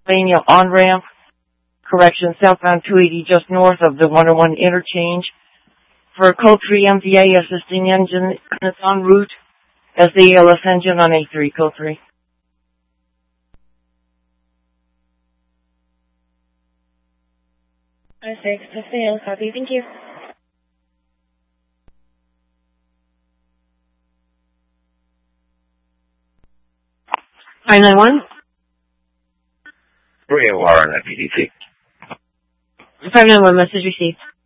Pennsylvania on-ramp. Correction, southbound 280 just north of the 101 interchange. For code 3 MVA assisting engine, it's en route as the ALS engine on A3, code 3. I-6, just the ALS copy, thank you. I-91? 3 OR on that PDT. 591, message received.